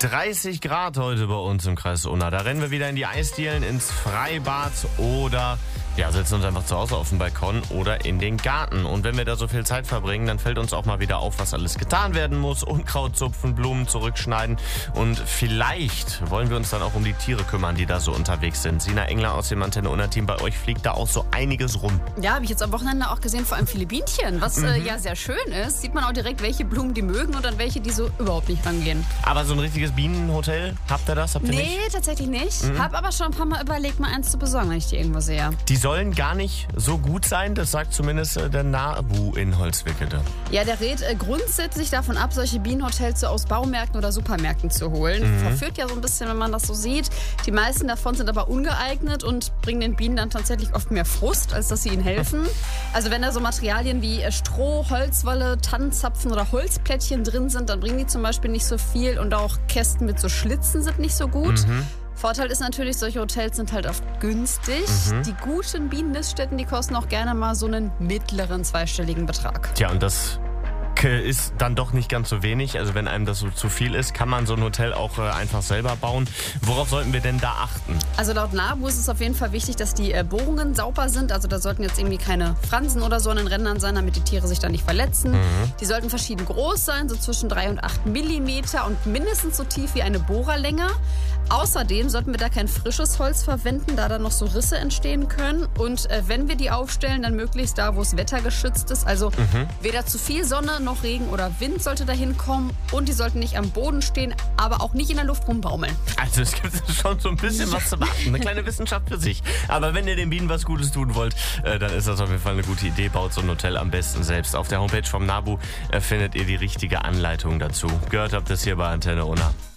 30 Grad heute bei uns im Kreis Unna. Da rennen wir wieder in die Eisdielen, ins Freibad oder setzen uns einfach zu Hause auf den Balkon oder in den Garten. Und wenn wir da so viel Zeit verbringen, dann fällt uns auch mal wieder auf, was alles getan werden muss. Unkraut zupfen, Blumen zurückschneiden. Und vielleicht wollen wir uns dann auch um die Tiere kümmern, die da so unterwegs sind. Sina Engler aus dem Antenne Unna Team, bei euch fliegt da auch so einiges rum. Ja, habe ich jetzt am Wochenende auch gesehen, vor allem viele Bienchen, was ja sehr schön ist. Sieht man auch direkt, welche Blumen die mögen und dann welche, die so überhaupt nicht rangehen. Aber so ein richtiges Bienenhotel, habt ihr das? Habt ihr nicht? Nee, tatsächlich nicht. Hab aber schon ein paar Mal überlegt, mal eins zu besorgen, wenn ich die irgendwo sehe. Die sollen gar nicht so gut sein, das sagt zumindest der NABU in Holzwickede. Ja, der rät grundsätzlich davon ab, solche Bienenhotels so aus Baumärkten oder Supermärkten zu holen. Verführt ja so ein bisschen, wenn man das so sieht. Die meisten davon sind aber ungeeignet und bringen den Bienen dann tatsächlich oft mehr Frust, als dass sie ihnen helfen. Also wenn da so Materialien wie Stroh, Holzwolle, Tannenzapfen oder Holzplättchen drin sind, dann bringen die zum Beispiel nicht so viel und auch Kästen mit so Schlitzen sind nicht so gut. Vorteil ist natürlich, solche Hotels sind halt oft günstig. Die guten Bienenniststätten, die kosten auch gerne mal so einen mittleren zweistelligen Betrag. Tja, und das ist dann doch nicht ganz so wenig. Also wenn einem das so zu viel ist, kann man so ein Hotel auch einfach selber bauen. Worauf sollten wir denn da achten? Also laut NABU ist es auf jeden Fall wichtig, dass die Bohrungen sauber sind. Also da sollten jetzt irgendwie keine Fransen oder so an den Rändern sein, damit die Tiere sich da nicht verletzen. Die sollten verschieden groß sein, so zwischen 3 und 8 Millimeter und mindestens so tief wie eine Bohrerlänge. Außerdem sollten wir da kein frisches Holz verwenden, da dann noch so Risse entstehen können. Und wenn wir die aufstellen, dann möglichst da, wo es wettergeschützt ist. Also weder zu viel Sonne noch Regen oder Wind sollte dahin kommen. Und die sollten nicht am Boden stehen, aber auch nicht in der Luft rumbaumeln. Also es gibt schon so ein bisschen was zu beachten. Eine kleine Wissenschaft für sich. Aber wenn ihr den Bienen was Gutes tun wollt, dann ist das auf jeden Fall eine gute Idee. Baut so ein Hotel am besten selbst. Auf der Homepage vom NABU findet ihr die richtige Anleitung dazu. Gehört habt ihr es hier bei Antenne Unna.